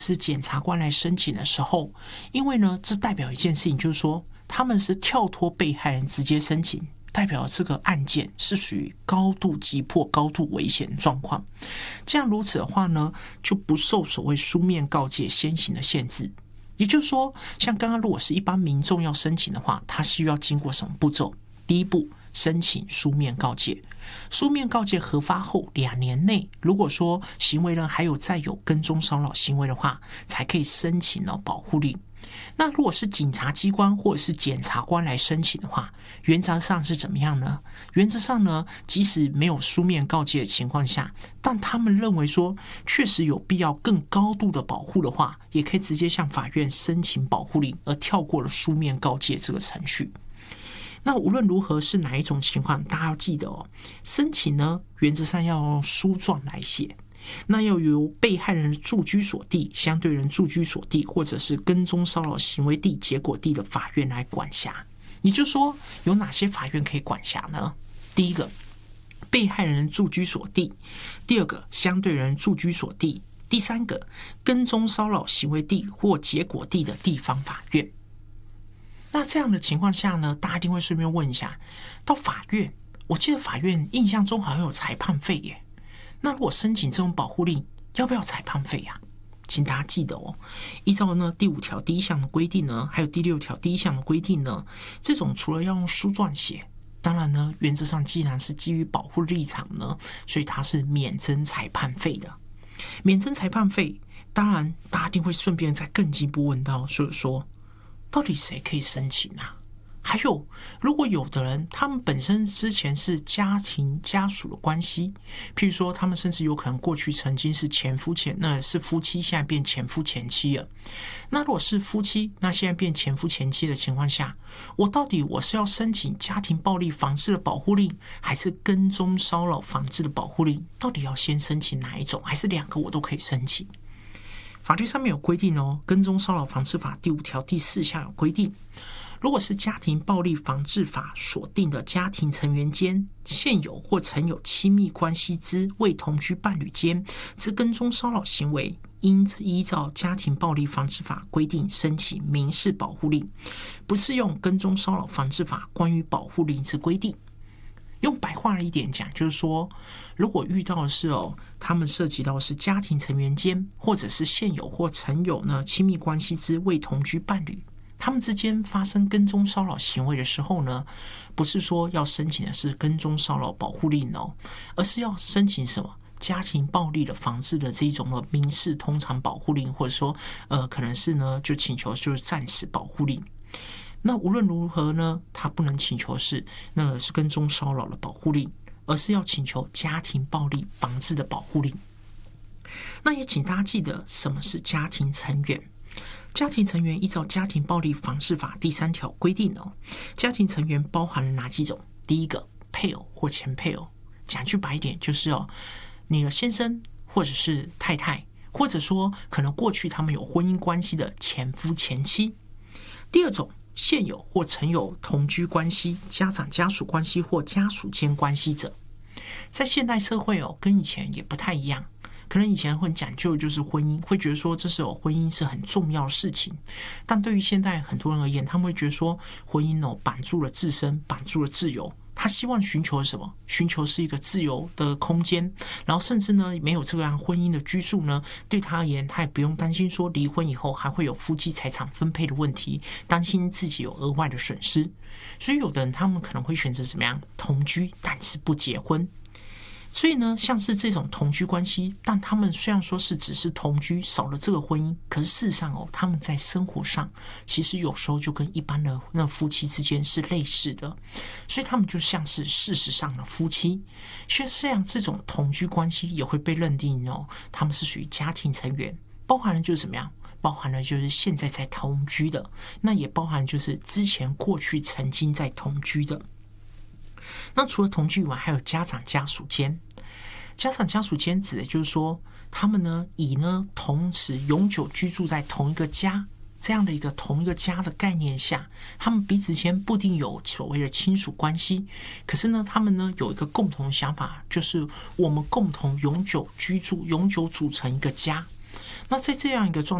是检察官来申请的时候，因为呢，这代表一件事情，就是说他们是跳脱被害人直接申请，代表这个案件是属于高度急迫、高度危险的状况。这样如此的话呢，就不受所谓书面告诫先行的限制。也就是说，像刚刚如果是一般民众要申请的话，他需要经过什么步骤？第一步，申请书面告诫。书面告诫核发后2年内，如果说行为人还有再有跟踪骚扰行为的话，才可以申请保护令。那如果是警察机关或者是检察官来申请的话，原则上是怎么样呢？原则上呢，即使没有书面告诫的情况下，但他们认为说确实有必要更高度的保护的话，也可以直接向法院申请保护令，而跳过了书面告诫这个程序。那无论如何是哪一种情况，大家要记得申请呢，原则上要用书状来写，那要由被害人住居所地、相对人住居所地，或者是跟踪骚扰行为地、结果地的法院来管辖。也就是说，有哪些法院可以管辖呢？第一个，被害人住居所地；第二个，相对人住居所地；第三个，跟踪骚扰行为地或结果地的地方法院。那这样的情况下呢，大家一定会顺便问一下，到法院，我记得法院印象中好像有裁判费耶。那如果申请这种保护令，要不要裁判费啊？请大家记得依照呢第5条第1项的规定呢，还有第6条第1项的规定呢，这种除了要用书状写，当然呢，原则上既然是基于保护立场呢，所以它是免征裁判费的。免征裁判费，当然大家一定会顺便再更进一步问到，所以说到底谁可以申请啊？还有，如果有的人他们本身之前是家庭家属的关系，譬如说他们甚至有可能过去曾经是那是夫妻，现在变前夫前妻了。那如果是夫妻，那现在变前夫前妻的情况下，我是要申请家庭暴力防治的保护令，还是跟踪骚扰防治的保护令？到底要先申请哪一种？还是2个我都可以申请？法律上面有规定跟踪骚扰防治法第5条第4项有规定，如果是家庭暴力防治法所定的家庭成员间现有或曾有亲密关系之未同居伴侣间之跟踪骚扰行为，应依照家庭暴力防治法规定申请民事保护令，不适用跟踪骚扰防治法关于保护令之规定。用白话一点讲，就是说，如果遇到的是他们涉及到的是家庭成员间，或者是现有或曾有呢亲密关系之未同居伴侣，他们之间发生跟踪骚扰行为的时候呢，不是说要申请的是跟踪骚扰保护令而是要申请什么？家庭暴力的防治的这一种的民事通常保护令，或者说可能是呢就请求就是暂时保护令。那无论如何呢，他不能请求是跟踪骚扰的保护令，而是要请求家庭暴力防治的保护令。那也请大家记得什么是家庭成员。家庭成员依照家庭暴力防治法第3条规定家庭成员包含了哪几种？第一个，配偶或前配偶，讲句白一点就是你的先生或者是太太，或者说可能过去他们有婚姻关系的前夫前妻。第二种，现有或曾有同居关系、家长家属关系或家属间关系者。在现代社会跟以前也不太一样，可能以前很讲究就是婚姻，会觉得说这是婚姻是很重要的事情，但对于现代很多人而言，他们会觉得说婚姻绑住了自身，绑住了自由。他希望寻求什么？寻求是一个自由的空间，然后甚至呢没有这样婚姻的拘束呢，对他而言，他也不用担心说离婚以后还会有夫妻财产分配的问题，担心自己有额外的损失。所以有的人他们可能会选择怎么样？同居，但是不结婚。所以呢，像是这种同居关系，但他们虽然说是只是同居，少了这个婚姻，可是事实上他们在生活上其实有时候就跟一般的夫妻之间是类似的，所以他们就像是事实上的夫妻。所以像这种同居关系也会被认定他们是属于家庭成员，包含了就是怎么样？包含了就是现在在同居的，那也包含就是之前过去曾经在同居的。那除了同居以外，还有家长家属间。家长家属间指的就是说，他们以同时永久居住在同一个家这样的一个同一个家的概念下，他们彼此间不一定有所谓的亲属关系，可是他们有一个共同想法，就是我们共同永久居住，永久组成一个家。 那在这样一个状